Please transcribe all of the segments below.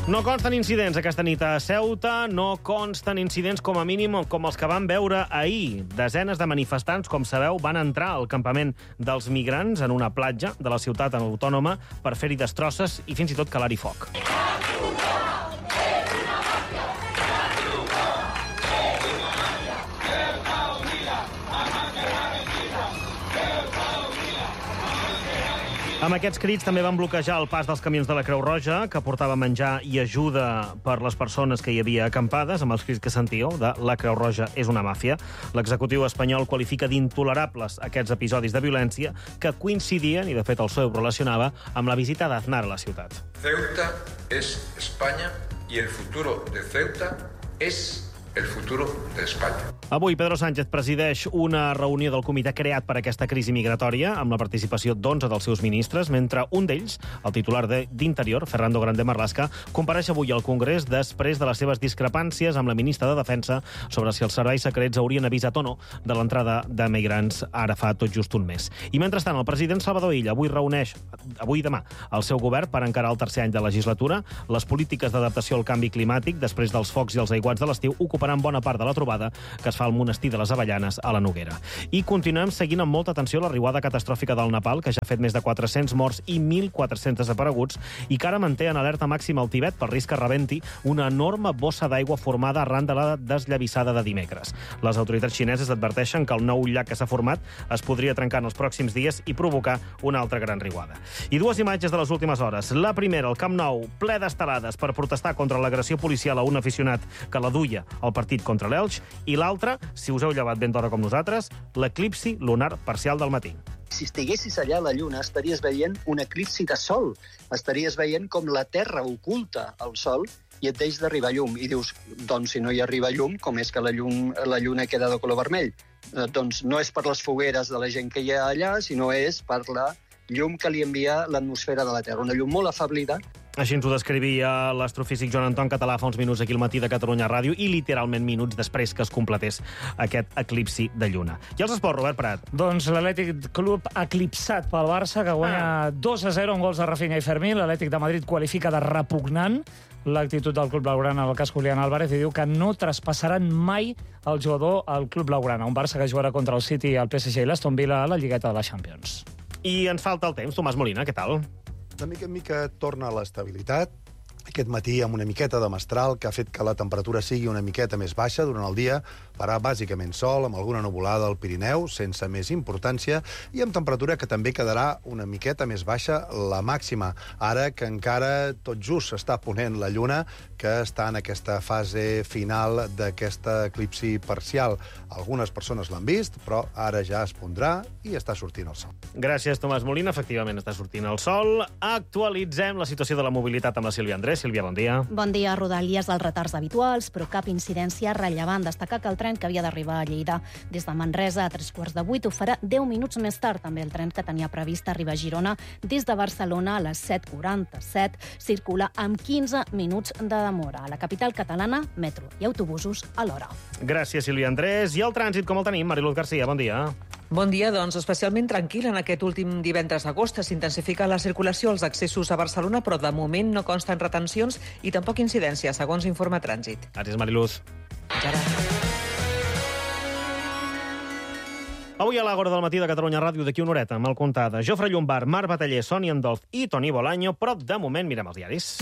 No consten incidents aquesta nit a Ceuta, no consten incidents com a mínim com els que van veure ahir. Desenes de manifestants, com sabeu, van entrar al campament dels migrants en una platja de la ciutat autònoma per fer-hi destrosses i fins i tot calar-hi foc. Amb aquests crits també van bloquejar el pas dels camions de la Creu Roja, que portava menjar i ajuda per les persones que hi havia acampades, amb els crits que sentíeu de la Creu Roja és una màfia. L'executiu espanyol qualifica d'intolerables aquests episodis de violència que coincidien, i de fet el PSOE ho relacionava, amb la visita d'Aznar a la ciutat. Ceuta es España y el futuro de Ceuta es el futuro de España. Avui Pedro Sánchez presideix una reunió del comitè creat per aquesta crisi migratòria amb la participació d'11 dels seus ministres, mentre un d'ells, el titular d'Interior, Fernando Grande Marlaska, compareix avui al Congrés després de les seves discrepàncies amb la ministra de Defensa sobre si els serveis secrets haurien avisat o no de l'entrada de migrants ara fa tot just un mes. I mentrestant, el president Salvador Illa avui reuneix, avui i demà, el seu govern per encarar el tercer any de legislatura. Les polítiques d'adaptació al canvi climàtic després dels focs i els aiguats de l'estiu ocuparan bona part de la trobada que es fa al monestir de les Avellanes a la Noguera. I continuem seguint amb molta atenció la riuada catastròfica del Nepal, que ja ha fet més de 400 morts i 1.400 desapareguts, i que ara manté en alerta màxima al Tibet pel risc que rebenti una enorme bossa d'aigua formada arran de la desllavissada de dimecres. Les autoritats xineses adverteixen que el nou llac que s'ha format es podria trencar en els pròxims dies i provocar una altra gran riuada. I dues imatges de les últimes hores. La primera, el Camp Nou, ple d'estelades per protestar contra l'agressió policial a un aficionat que la duia al partit contra l'Elx, i l'altra, si us heu llevat ben d'hora com nosaltres, l'eclipsi lunar parcial del matí. Si estiguessis allà a la Lluna, estaries veient un eclipsi de sol. Estaries veient com la Terra oculta el sol i et deix d'arribar llum. I dius, doncs si no hi arriba llum, com és que la Lluna queda de color vermell? Doncs no és per les fogueres de la gent que hi ha allà, sinó és per la llum que li envia l'atmosfera de la Terra. Una llum molt afablida. Així ens ho descrivia l'astrofísic Joan Anton Català fa uns minuts aquí al matí de Catalunya Ràdio i literalment minuts després que es completés aquest eclipsi de lluna. I els esports, Robert Prat? Doncs l'Atlètic Club eclipsat pel Barça, que guanya 2-0 amb gols de Rafinha i Fermín. L'Atlètic de Madrid qualifica de repugnant l'actitud del Club Blaugrana en el cas Julián Álvarez i diu que no traspassaran mai el jugador al Club Blaugrana. Un Barça que jugarà contra el City, el PSG i l'Aston Villa a la Lligueta de la Champions. I ens falta el temps. Tomàs Molina, què tal? De mica en mica torna l'estabilitat. Aquest matí amb una miqueta de mestral que ha fet que la temperatura sigui una miqueta més baixa durant el dia. Farà bàsicament sol, amb alguna nuvolada al Pirineu, sense més importància, i amb temperatura que també quedarà una miqueta més baixa la màxima. Ara que encara tot just s'està ponent la lluna, que està en aquesta fase final d'aquesta eclipsi parcial. Algunes persones l'han vist, però ara ja es pondrà i està sortint el sol. Gràcies, Tomàs Molina. Efectivament, està sortint el sol. Actualitzem la situació de la mobilitat amb la Sílvia Andrés. Sílvia, bon dia. Bon dia. Rodalies dels retards habituals, però cap incidència rellevant. Destacar que el tren que havia d'arribar a Lleida des de Manresa a 7:45 ho farà 10 minuts més tard. També el tren que tenia previst arribar a Girona des de Barcelona a les 7:47 circula amb 15 minuts de demora. A la capital catalana, metro i autobusos a l'hora. Gràcies, Sílvia Andrés. I el trànsit, com el tenim? Mariluz Garcia, bon dia. Bon dia, doncs especialment tranquil en aquest últim divendres d'agost. S'intensifica la circulació als accessos a Barcelona, però de moment no consten retencions i tampoc incidència, segons informa Trànsit. Gràcies, Mariluz. Avui a l'Àgora del matí de Catalunya Ràdio, d'aquí una horeta, amb el comptat de Jofre Llombard, Marc Bataller, Sònia Andolf i Toni Bolaño, però de moment mirem els diaris.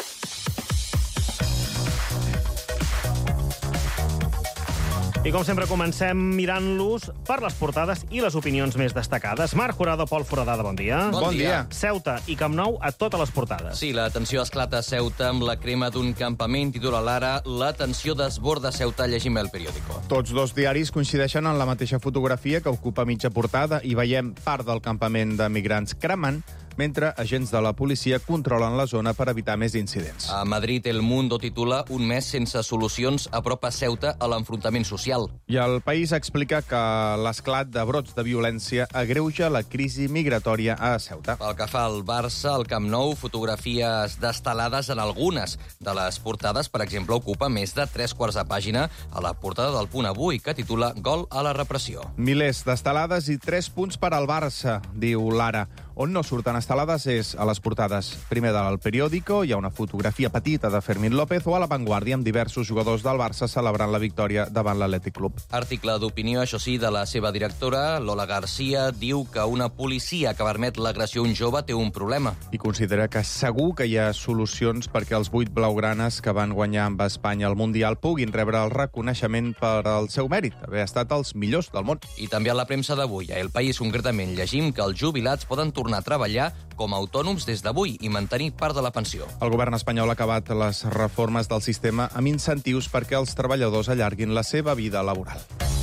I com sempre comencem mirant-los per les portades i les opinions més destacades. Marc Jurado, Pol Foradada, bon dia. Bon dia. Ceuta i Camp Nou a totes les portades. Sí, la tensió esclata a Ceuta amb la crema d'un campament, titula l'Ara. La tensió desborda Ceuta, llegim El Periódico. Tots dos diaris coincideixen en la mateixa fotografia que ocupa mitja portada i veiem part del campament de migrants cremant, mentre agents de la policia controlen la zona per evitar més incidents. A Madrid, El Mundo titula Un mes sense solucions apropa Ceuta a l'enfrontament social. I el País explica que l'esclat de brots de violència agreuja la crisi migratòria a Ceuta. Pel que fa al Barça, al Camp Nou, fotografies destelades en algunes de les portades. Per exemple, ocupa més de 3/4 de pàgina a la portada del Punt Avui, que titula Gol a la repressió. Milers d'estelades i 3 punts per al Barça, diu l'Ara, on no surten estelades és a les portades. Primer del Periódico hi ha una fotografia petita de Fermín López o a La Vanguardia amb diversos jugadors del Barça celebrant la victòria davant l'Atlètic Club. Article d'opinió, això sí, de la seva directora, Lola Garcia, diu que una policia que permet l'agressió a un jove té un problema. I considera que segur que hi ha solucions perquè els 8 blaugranes que van guanyar amb Espanya al Mundial puguin rebre el reconeixement per al seu mèrit, haver estat els millors del món. I també a la premsa d'avui, a El País concretament, llegim que els jubilats poden tornar a treballar com a autònoms des d'avui i mantenir part de la pensió. El govern espanyol ha acabat les reformes del sistema amb incentius perquè els treballadors allarguin la seva vida laboral.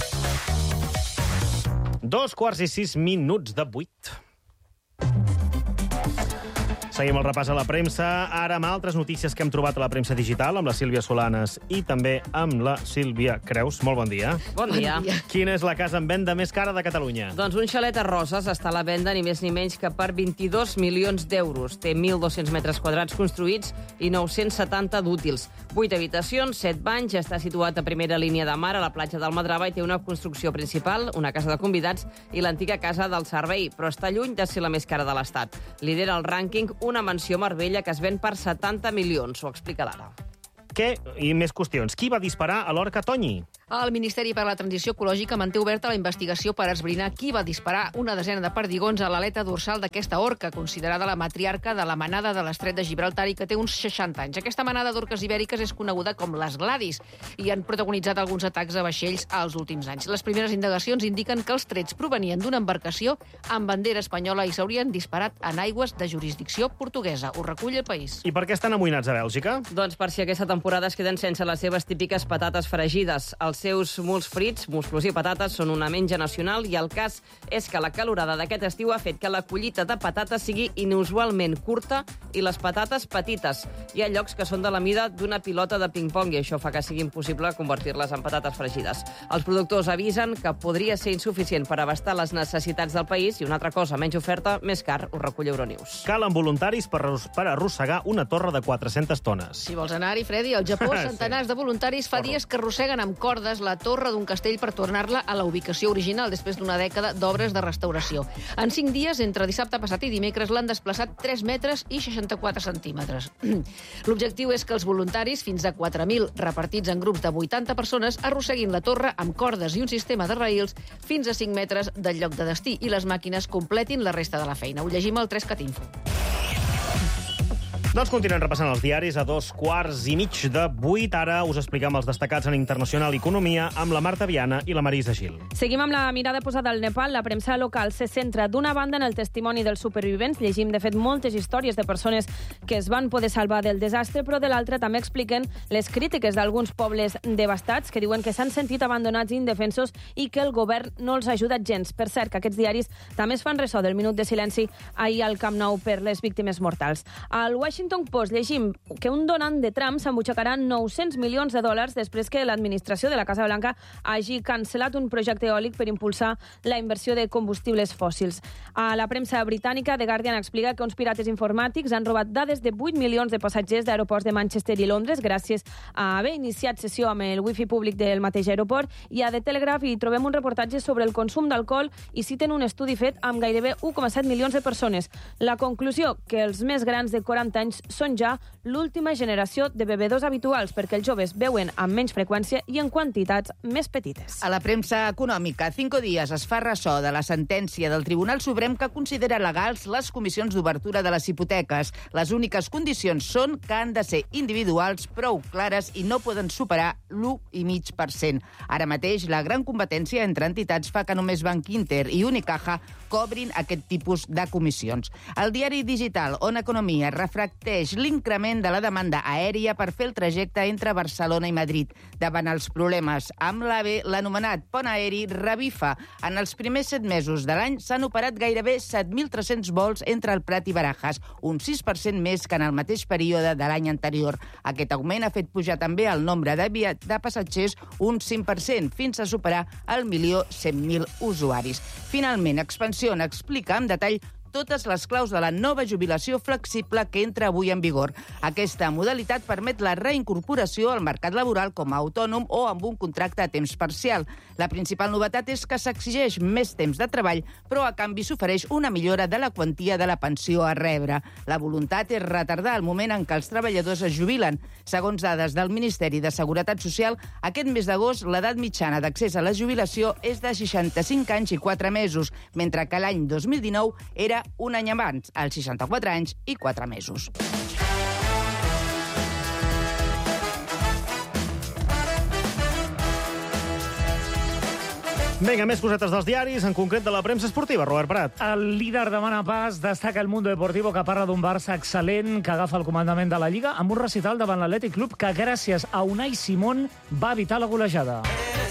2:06 Seguim el repàs a la premsa, ara amb altres notícies que hem trobat a la premsa digital, amb la Sílvia Solanes i també amb la Sílvia Creus. Molt bon dia. Bon dia. Quina és la casa en venda més cara de Catalunya? Doncs un xalet a Roses està a la venda ni més ni menys que per 22 milions d'euros. Té 1.200 metres quadrats construïts i 970 d'útils. 8 habitacions, 7 banys, està situat a primera línia de mar a la platja del Madrava i té una construcció principal, una casa de convidats i l'antiga casa del servei, però està lluny de ser la més cara de l'Estat. Lidera el rànquing una mansió Marbella que es ven per 70 milions. Ho explica l'Ara. Què? I més qüestions. Qui va disparar a l'orca Tonyi? El Ministeri per la Transició Ecològica manté oberta la investigació per esbrinar qui va disparar una desena de perdigons a l'aleta dorsal d'aquesta orca, considerada la matriarca de la manada de l'Estret de Gibraltar i que té uns 60 anys. Aquesta manada d'orques ibèriques és coneguda com les Gladys i han protagonitzat alguns atacs a vaixells als últims anys. Les primeres indagacions indiquen que els trets provenien d'una embarcació amb bandera espanyola i s'haurien disparat en aigües de jurisdicció portuguesa. Ho recull El País. I per què estan amoïnats a Bèlgica? Doncs per si aquesta temporada es queden sense les seves típiques patates fregides. Els seus muls frits, musclos i patates, són una menja nacional i el cas és que la calorada d'aquest estiu ha fet que la collita de patates sigui inusualment curta i les patates petites. Hi ha llocs que són de la mida d'una pilota de ping-pong i això fa que sigui impossible convertir-les en patates fregides. Els productors avisen que podria ser insuficient per abastar les necessitats del país i una altra cosa, menys oferta, més car, ho recull Euronews. Calen voluntaris per arrossegar una torre de 400 tones. Si vols anar-hi, Freddy, al Japó, centenars de voluntaris fa dies que arrosseguen amb cordes la torre d'un castell per tornar-la a la ubicació original després d'una dècada d'obres de restauració. En 5 dies, entre dissabte passat i dimecres, l'han desplaçat 3 metres i 64 centímetres. L'objectiu és que els voluntaris, fins a 4.000 repartits en grups de 80 persones, arrosseguin la torre amb cordes i un sistema de rails fins a 5 metres del lloc de destí i les màquines completin la resta de la feina. Ho llegim al 3CatInfo. Doncs continuem repassant els diaris a 7:15. Ara us expliquem els destacats en internacional i economia amb la Marta Viana i la Marisa Gil. Seguim amb la mirada posada al Nepal. La premsa local se centra d'una banda en el testimoni dels supervivents. Llegim, de fet, moltes històries de persones que es van poder salvar del desastre, però de l'altra també expliquen les crítiques d'alguns pobles devastats que diuen que s'han sentit abandonats i indefensos i que el govern no els ha ajudat gens. Per cert, que aquests diaris també es fan ressò del minut de silenci ahir al Camp Nou per les víctimes mortals. Al Washington Post llegim que un donant de Trump s'embutxacarà 900 milions de dòlars després que l'administració de la Casa Blanca hagi cancel·lat un projecte eòlic per impulsar la inversió de combustibles fòssils. A la premsa britànica, The Guardian explica que uns pirates informàtics han robat dades de 8 milions de passatgers d'aeroports de Manchester i Londres gràcies a haver iniciat sessió amb el wifi públic del mateix aeroport, i a The Telegraph hi trobem un reportatge sobre el consum d'alcohol i citen un estudi fet amb gairebé 1,7 milions de persones. La conclusió, que els més grans de 40 anys són ja l'última generació de bevedors habituals perquè els joves beuen amb menys freqüència i en quantitats més petites. A la premsa econòmica, 5 dies es fa ressò de la sentència del Tribunal Suprem que considera legals les comissions d'obertura de les hipoteques. Les úniques condicions són que han de ser individuals, prou clares i no poden superar l'1,5%. Ara mateix, la gran competència entre entitats fa que només Banc Inter i Unicaja cobrin aquest tipus de comissions. El diari digital On Economia reflecteix l'increment de la demanda aèria per fer el trajecte entre Barcelona i Madrid. Davant els problemes amb l'AVE, l'anomenat pont aeri revifa. En els primers 7 mesos de l'any s'han operat gairebé 7.300 vols entre el Prat i Barajas, un 6% més que en el mateix període de l'any anterior. Aquest augment ha fet pujar també el nombre de passatgers un 5%, fins a superar el 1.100.000 usuaris. Finalment, Expansión explica en detall totes les claus de la nova jubilació flexible que entra avui en vigor. Aquesta modalitat permet la reincorporació al mercat laboral com a autònom o amb un contracte a temps parcial. La principal novetat és que s'exigeix més temps de treball, però a canvi s'ofereix una millora de la quantia de la pensió a rebre. La voluntat és retardar el moment en què els treballadors es jubilen. Segons dades del Ministeri de Seguretat Social, aquest mes d'agost l'edat mitjana d'accés a la jubilació és de 65 anys i 4 mesos, mentre que l'any 2019 era un any abans, als 64 anys i 4 mesos. Vinga, més cosetes dels diaris, en concret de la premsa esportiva. Robert Prat. El líder demana pas, destaca el Mundo Deportivo, que parla d'un Barça excel·lent, que agafa el comandament de la Lliga, amb un recital davant l'Atlètic Club que, gràcies a Unai Simón, va evitar la golejada.